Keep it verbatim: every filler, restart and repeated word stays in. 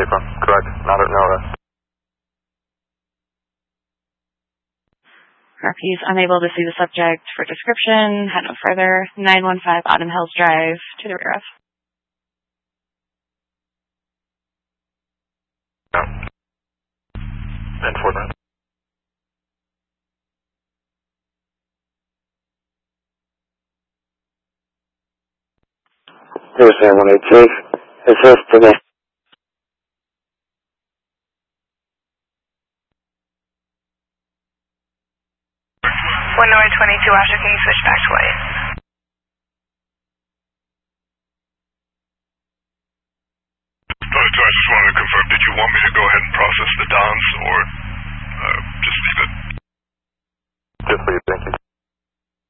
apron, correct. Not a, no arrest. He's unable to see the subject for description. Had no further. nine one five Autumn Hills Drive to the rear of. No. Enforcement. Here's seven one eight six. Assist today.